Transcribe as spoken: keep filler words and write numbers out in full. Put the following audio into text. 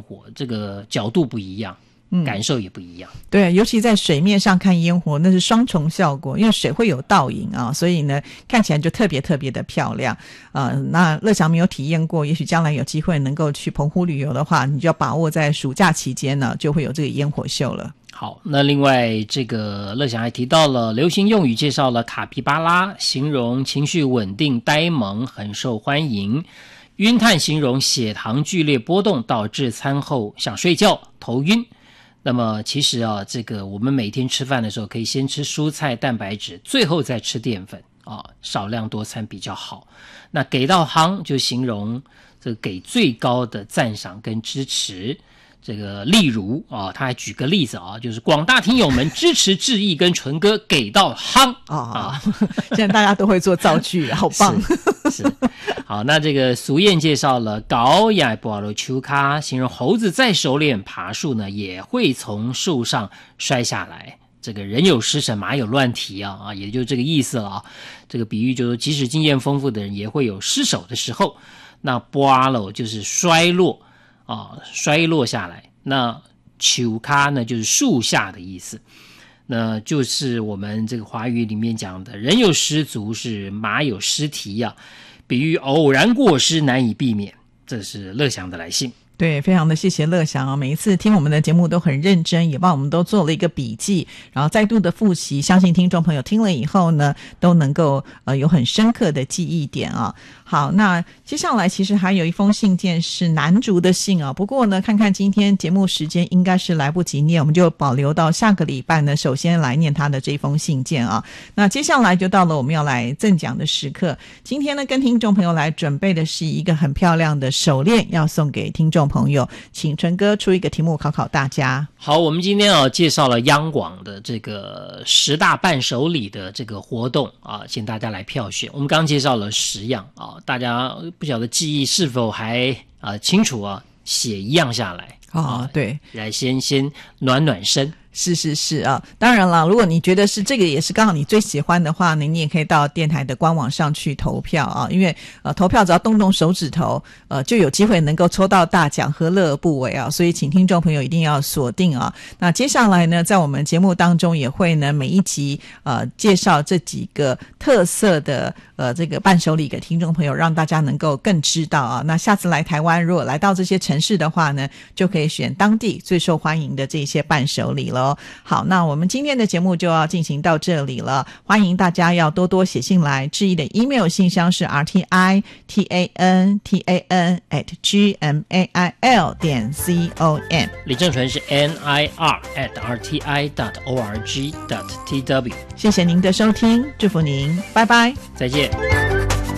火，这个角度不一样，感受也不一样。 嗯、对，尤其在水面上看烟火，那是双重效果，因为水会有倒影啊，所以呢看起来就特别特别的漂亮。呃，那乐祥没有体验过，也许将来有机会能够去澎湖旅游的话，你就要把握在暑假期间呢，就会有这个烟火秀了。 好，那另外这个乐祥还提到了流行用语，介绍了卡皮巴拉，形容情绪稳定呆萌，很受欢迎。晕碳形容血糖剧烈波动，导致餐后想睡觉头晕。那么其实啊，这个我们每天吃饭的时候可以先吃蔬菜蛋白质，最后再吃淀粉啊，少量多餐比较好。那给到夯就形容这个给最高的赞赏跟支持。这个例如啊，他还举个例子啊，就是广大听友们支持志毅跟纯哥给到夯啊、哦， 现在大家都会做造句，好棒。 是, 是好，那这个俗谚介绍了高雅波罗丘卡，形容猴子再熟练爬树呢，也会从树上摔下来。这个人有失神，马有乱蹄啊啊，也就这个意思了啊。这个比喻就是，即使经验丰富的人，也会有失手的时候。那波罗就是衰落。啊，衰落下来。那丘卡呢，就是树下的意思。那就是我们这个华语里面讲的，人有失足是马有失蹄啊，比喻偶然过失难以避免。这是乐祥的来信。 对，非常的谢谢乐祥啊！每一次听我们的节目都很认真，也帮我们都做了一个笔记，然后再度的复习，相信听众朋友听了以后呢，都能够呃有很深刻的记忆点啊。好，那接下来其实还有一封信件是男竹的信啊，不过呢，看看今天节目时间应该是来不及念，我们就保留到下个礼拜呢，首先来念他的这封信件啊。那接下来就到了我们要来赠奖的时刻，今天呢，跟听众朋友来准备的是一个很漂亮的手链，要送给听众朋友，请纯哥出一个题目考考大家。 好，我们今天啊介绍了央广的这个十大伴手礼的这个活动啊，请大家来票选。我们刚介绍了十样啊，大家不晓得记忆是否还啊清楚啊，写一样下来啊、哦，对， 来先先暖暖身。 是是是啊，当然了，如果你觉得是这个也是刚好你最喜欢的话呢，你也可以到电台的官网上去投票啊，因为呃投票只要动动手指头，呃就有机会能够抽到大奖，何乐而不为啊？所以请听众朋友一定要锁定啊。那接下来呢，在我们节目当中也会呢每一集呃介绍这几个特色的呃这个伴手礼给听众朋友，让大家能够更知道啊。那下次来台湾，如果来到这些城市的话呢，就可以选当地最受欢迎的这些伴手礼了。好，那我们今天的节目就要进行到这里了，欢迎大家要多多写信来，致意的 email 信箱是 r t i t a n t a n at g m a i l 点 com， 李正纯是 n i r at r t i dot org dot t w。 谢谢您的收听，祝福您，拜拜， 再见。